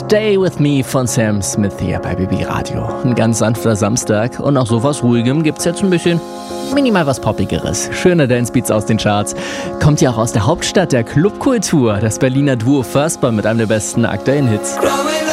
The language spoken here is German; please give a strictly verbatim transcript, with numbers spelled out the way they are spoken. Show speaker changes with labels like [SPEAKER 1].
[SPEAKER 1] Stay With Me von Sam Smith hier bei B B Radio. Ein ganz sanfter Samstag und nach sowas Ruhigem gibt's jetzt ein bisschen minimal was Poppigeres. Schöne Dancebeats aus den Charts. Kommt ja auch aus der Hauptstadt der Clubkultur, das Berliner Duo Firstborn mit einem der besten aktuellen Hits.